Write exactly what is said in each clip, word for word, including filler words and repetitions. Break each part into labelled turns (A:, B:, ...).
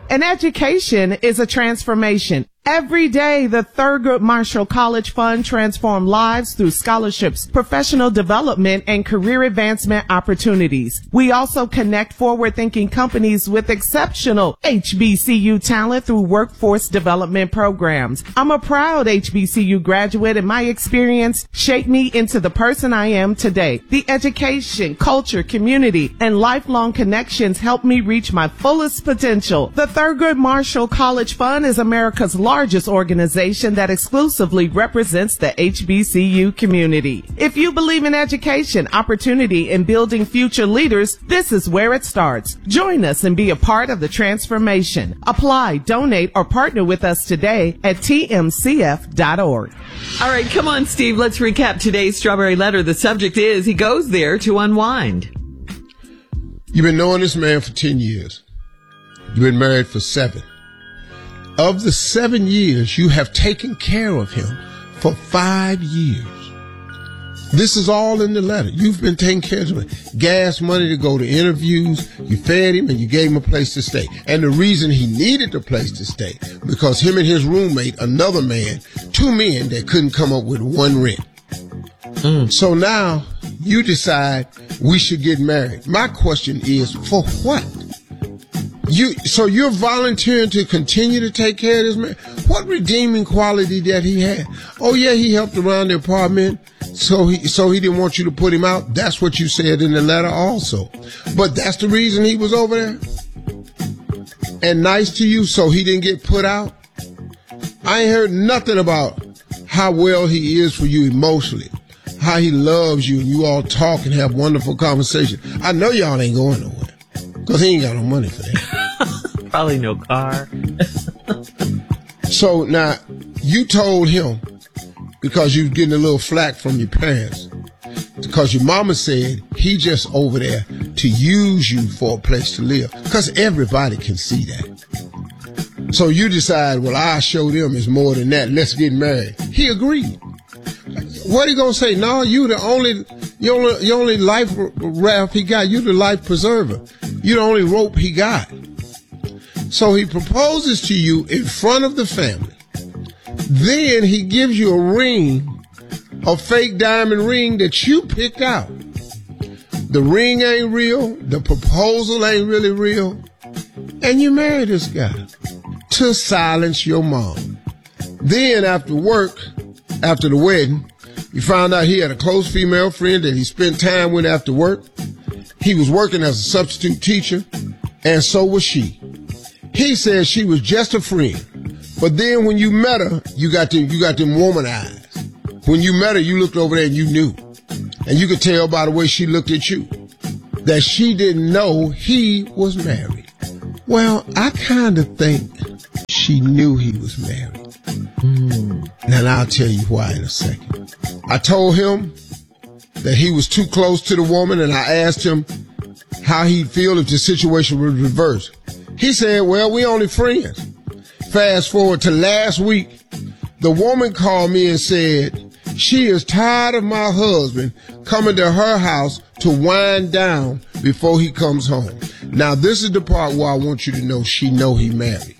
A: An education is a transformation. Every day, the Thurgood Marshall College Fund transforms lives through scholarships, professional development, and career advancement opportunities. We also connect forward-thinking companies with exceptional H B C U talent through workforce development programs. I'm a proud H B C U graduate, and my experience shaped me into the person I am today. The education, culture, community, and lifelong connections helped me reach my fullest potential. The Thurgood Marshall College Fund is America's largest largest organization that exclusively represents the H B C U community. If you believe in education, opportunity, and building future leaders, this is where it starts. Join us and be a part of the transformation. Apply, donate, or partner with us today at T M C F dot org.
B: All right, come on, Steve. Let's recap today's Strawberry Letter. The subject is he goes there to unwind.
C: You've been knowing this man for ten years. You've been married for seven. Of the seven years, you have taken care of him for five years. This is all in the letter. You've been taking care of him. Gas money to go to interviews. You fed him and you gave him a place to stay. And the reason he needed the place to stay, because him and his roommate, another man, two men that couldn't come up with one rent. Mm. So now you decide we should get married. My question is, for what? You, so you're volunteering to continue to take care of this man? What redeeming quality that he had? Oh yeah, he helped around the apartment, so he, so he didn't want you to put him out. That's what you said in the letter also. But that's the reason he was over there? And nice to you, so he didn't get put out? I ain't heard nothing about how well he is for you emotionally, how he loves you, and you all talk and have wonderful conversation. I know y'all ain't going nowhere, because he ain't got no money for that.
B: Probably no car.
C: So now, you told him, because you was getting a little flack from your parents, because your mama said he just over there to use you for a place to live, because everybody can see that. So you decide, well, I show them it's more than that. Let's get married. He agreed. What he gonna say? No, you the only, you only, you only life raft he got. You the life preserver. You the only rope he got. So he proposes to you in front of the family. Then he gives you a ring, a fake diamond ring that you picked out. The ring ain't real. The proposal ain't really real. And you marry this guy to silence your mom. Then after work, after the wedding, you found out he had a close female friend that he spent time with after work. He was working as a substitute teacher, and so was she. He said she was just a friend. But then when you met her, you got them, you got them woman eyes. When you met her, you looked over there and you knew. And you could tell by the way she looked at you that she didn't know he was married. Well, I kind of think she knew he was married. Mm. And I'll tell you why in a second. I told him that he was too close to the woman, and I asked him how he'd feel if the situation was reversed. He said, well, we only friends. Fast forward to last week, the woman called me and said she is tired of my husband coming to her house to wind down before he comes home. Now, this is the part where I want you to know she know he married.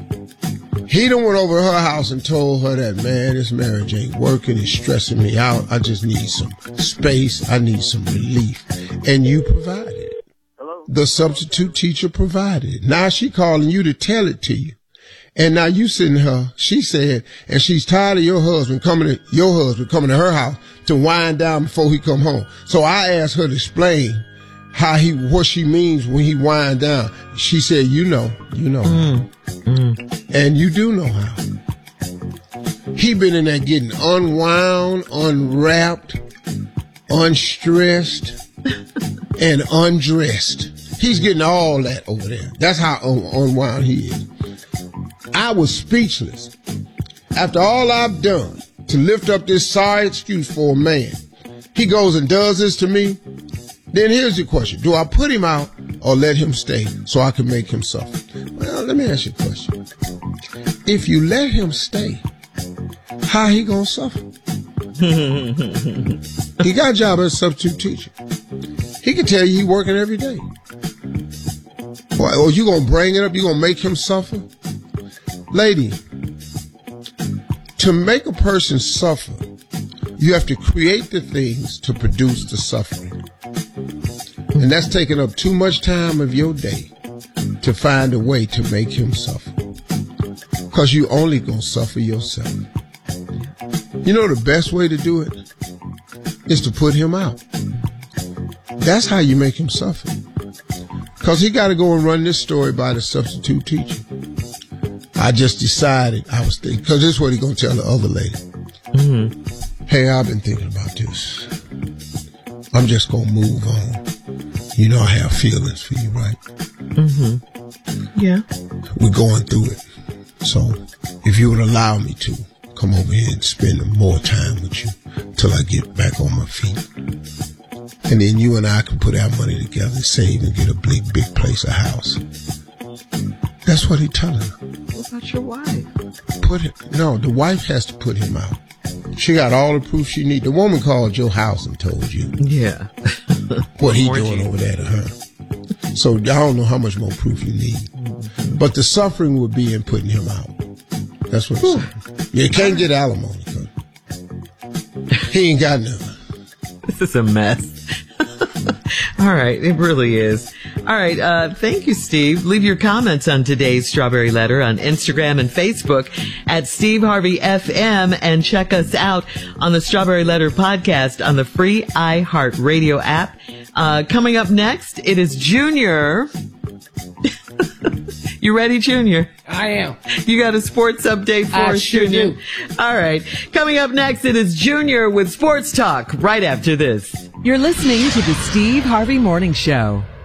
C: He done went over to her house and told her that, man, this marriage ain't working. It's stressing me out. I just need some space. I need some relief. And you provided it. Hello? The substitute teacher provided it. Now she calling you to tell it to you. And now you sitting her, she said, and she's tired of your husband coming to, your husband coming to her house to wind down before he come home. So I asked her to explain how he, what she means when he wind down. She said, you know, you know. Mm. Mm. And you do know how. He been in there getting unwound, unwrapped, unstressed, and undressed. He's getting all that over there. That's how un- unwound he is. I was speechless. After all I've done to lift up this sorry excuse for a man, he goes and does this to me. Then here's the question. Do I put him out or let him stay so I can make him suffer? Well, let me ask you a question. If you let him stay, how he gonna suffer? He got a job as a substitute teacher. He can tell you he working every day. Or you gonna bring it up? You gonna make him suffer? Lady, to make a person suffer, you have to create the things to produce the suffering. And that's taking up too much time of your day to find a way to make him suffer. Because you only gonna suffer yourself. You know the best way to do it is to put him out. That's how you make him suffer. Because he got to go and run this story by the substitute teacher. I just decided, I was thinking, because this is what he's going to tell the other lady. Mm-hmm. Hey, I've been thinking about this. I'm just going to move on. You know I have feelings for you, right?
B: Mm-hmm. Yeah.
C: We're going through it. So if you would allow me to come over here and spend more time with you till I get back on my feet. And then you and I can put our money together, save, and get a big, big place, a house. That's what he's telling her.
B: What about your wife?
C: Put it. No, the wife has to put him out. She got all the proof she needs. The woman called your house and told you.
B: Yeah.
C: What he doing over there to her. So I don't know how much more proof you need. Mm-hmm. But the suffering would be in putting him out. That's what I'm saying. You can't get alimony. He ain't got none.
B: This is a mess. All right. It really is. All right. Uh, thank you, Steve. Leave your comments on today's Strawberry Letter on Instagram and Facebook at Steve Harvey F M, and check us out on the Strawberry Letter podcast on the free iHeartRadio app. Uh, coming up next, it is Junior. You ready, Junior?
D: I am.
B: You got a sports update for
D: I
B: us,
D: sure
B: Junior?
D: do.
B: All right. Coming up next, it is Junior with Sports Talk right after this.
E: You're listening to the Steve Harvey Morning Show.